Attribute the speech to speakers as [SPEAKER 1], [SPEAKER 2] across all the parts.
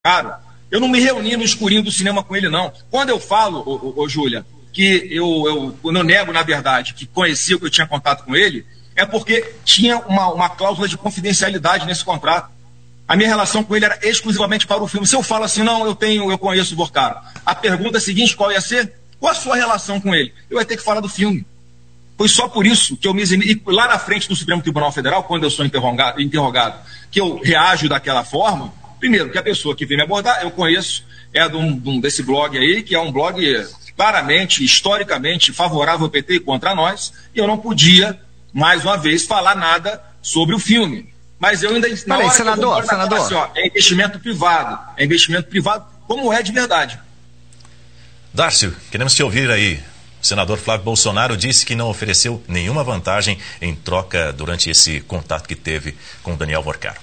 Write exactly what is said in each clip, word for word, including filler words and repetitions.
[SPEAKER 1] Cara, eu não me reuni no escurinho do cinema com ele, não. Quando eu falo, ô, ô, ô Júlia, que eu, eu, eu não nego, na verdade, que conhecia, que eu tinha contato com ele, é porque tinha uma, uma cláusula de confidencialidade nesse contrato. A minha relação com ele era exclusivamente para o filme. Se eu falo assim, não, eu tenho, eu conheço o Vorcaro, a pergunta seguinte, qual ia ser? Qual a sua relação com ele? Eu ia ter que falar do filme. Foi só por isso que eu me eximi. E lá na frente do Supremo Tribunal Federal, quando eu sou interrogado, interrogado que eu reajo daquela forma, primeiro, que a pessoa que vem me abordar, eu conheço, é de um, de um, desse blog aí, que é um blog claramente, historicamente favorável ao P T e contra nós, e eu não podia, mais uma vez, falar nada sobre o filme. Mas eu ainda... Na
[SPEAKER 2] Peraí,
[SPEAKER 1] hora
[SPEAKER 2] senador,
[SPEAKER 1] que eu
[SPEAKER 2] senador.
[SPEAKER 1] assim, ó, é investimento privado, é investimento privado, como é de verdade.
[SPEAKER 3] Dárcio, queremos te ouvir aí. O senador Flávio Bolsonaro disse que não ofereceu nenhuma vantagem em troca durante esse contato que teve com o Daniel Vorcaro.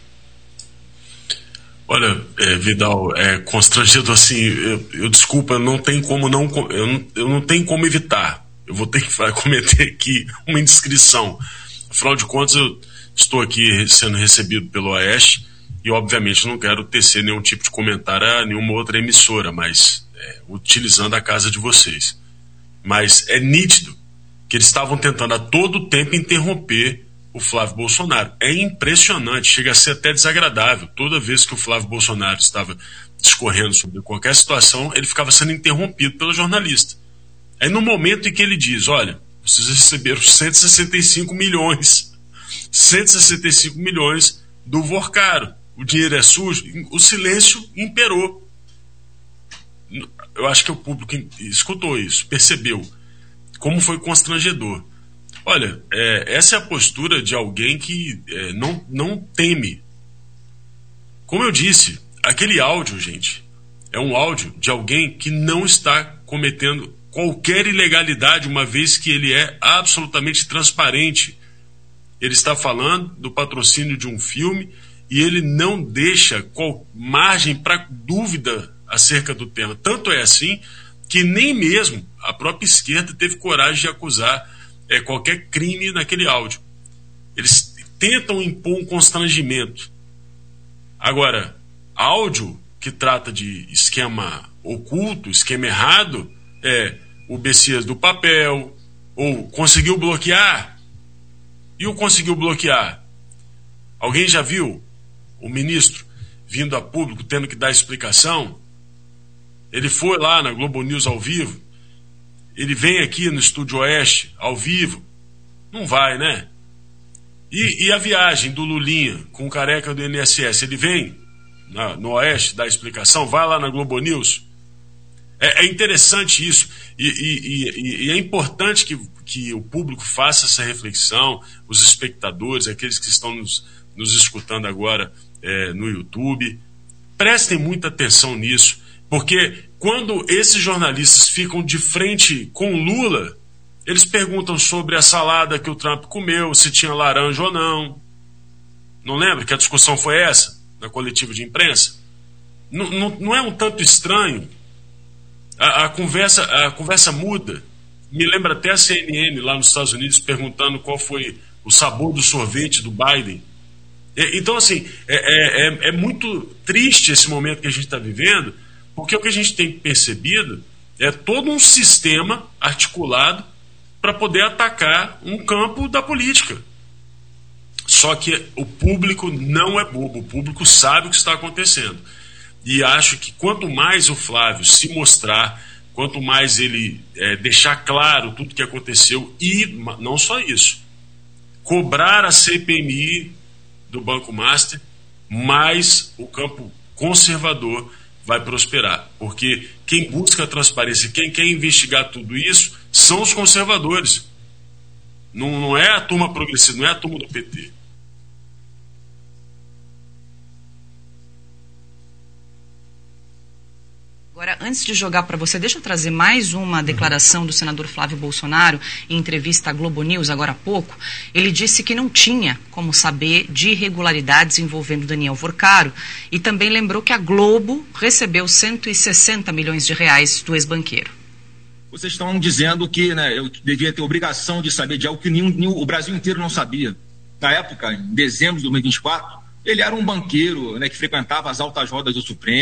[SPEAKER 4] Olha, é, Vidal, é constrangedor assim, eu, eu desculpa, não tem como não, eu não, eu não tenho como evitar. Eu vou ter que cometer aqui uma indiscrição. Afinal de contas, eu estou aqui sendo recebido pelo Oeste e, obviamente, não quero tecer nenhum tipo de comentário a nenhuma outra emissora, mas é, utilizando a casa de vocês. Mas é nítido que eles estavam tentando a todo tempo interromper o Flávio Bolsonaro. É impressionante, chega a ser até desagradável. Toda vez que o Flávio Bolsonaro estava discorrendo sobre qualquer situação, ele ficava sendo interrompido pelo jornalista. Aí no momento em que ele diz, olha, vocês receberam cento e sessenta e cinco milhões, cento e sessenta e cinco milhões do Vorcaro, o dinheiro é sujo, o silêncio imperou. Eu acho que o público escutou isso, percebeu como foi constrangedor. Olha, é, essa é a postura de alguém que é, não, não teme. Como eu disse, aquele áudio, gente, é um áudio de alguém que não está cometendo qualquer ilegalidade, uma vez que ele é absolutamente transparente. Ele está falando do patrocínio de um filme e ele não deixa qual margem para dúvida acerca do tema. Tanto é assim que nem mesmo a própria esquerda teve coragem de acusar é, qualquer crime naquele áudio. Eles tentam impor um constrangimento. Agora, áudio que trata de esquema oculto, esquema errado, é o Bessias do papel, ou conseguiu bloquear, e o conseguiu bloquear. Alguém já viu o ministro vindo a público tendo que dar explicação? Ele foi lá na Globo News ao vivo, ele vem aqui no Estúdio Oeste ao vivo, não vai, né? E, e a viagem do Lulinha com o careca do I N S S, ele vem na, no Oeste dar explicação, vai lá na Globo News. É, é interessante isso, e, e, e, e é importante que, que o público faça essa reflexão, os espectadores, aqueles que estão nos, nos escutando agora é, no YouTube, prestem muita atenção nisso, porque quando esses jornalistas ficam de frente com Lula, eles perguntam sobre a salada que o Trump comeu, se tinha laranja ou não. Não lembra que a discussão foi essa, na coletiva de imprensa? Não, não, não é um tanto estranho? A, a, conversa, a conversa muda. Me lembra até a C N N lá nos Estados Unidos perguntando qual foi o sabor do sorvete do Biden. E, então, assim, é, é, é muito triste esse momento que a gente está vivendo, porque o que a gente tem percebido é todo um sistema articulado para poder atacar um campo da política. Só que o público não é bobo, o público sabe o que está acontecendo. E acho que quanto mais o Flávio se mostrar, quanto mais ele é, deixar claro tudo o que aconteceu, e não só isso, cobrar a C P M I do Banco Master, mais o campo conservador vai prosperar. Porque quem busca a transparência, quem quer investigar tudo isso, são os conservadores. Não, não é a turma progressista, não é a turma do P T.
[SPEAKER 2] Agora, antes de jogar para você, deixa eu trazer mais uma declaração do senador Flávio Bolsonaro em entrevista à Globo News agora há pouco. Ele disse que não tinha como saber de irregularidades envolvendo Daniel Vorcaro e também lembrou que a Globo recebeu cento e sessenta milhões de reais do ex-banqueiro.
[SPEAKER 1] Vocês estão dizendo que, né, eu devia ter obrigação de saber de algo que nenhum, nenhum, o Brasil inteiro não sabia. Na época, em dezembro de dois mil e vinte e quatro, ele era um banqueiro, né, que frequentava as altas rodas do Supremo.